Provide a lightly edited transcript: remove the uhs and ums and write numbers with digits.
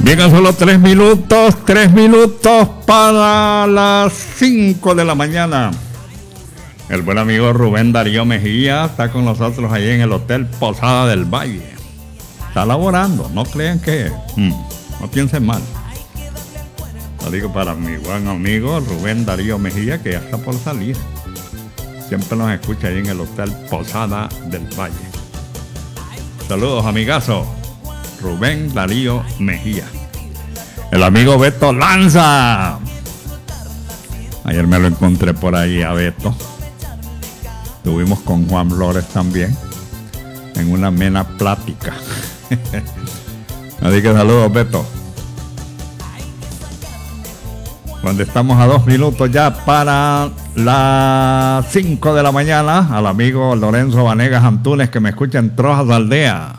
Llegan solo 3 minutos para las 5 de la mañana. El buen amigo Rubén Darío Mejía está con nosotros allí en el Hotel Posada del Valle. Está laborando, no crean que... no piensen mal. Lo digo para mi buen amigo Rubén Darío Mejía, que ya está por salir. Siempre nos escucha ahí en el Hotel Posada del Valle. Saludos, amigazo. Rubén Darío Mejía. El amigo Beto Lanza. Ayer me lo encontré por ahí a Beto. Estuvimos con Juan Flores también en una amena plática. Así que saludos, Beto. Cuando estamos a 2 minutos ya para las 5 de la mañana, al amigo Lorenzo Vanegas Antunes, que me escucha en Trojas Aldea.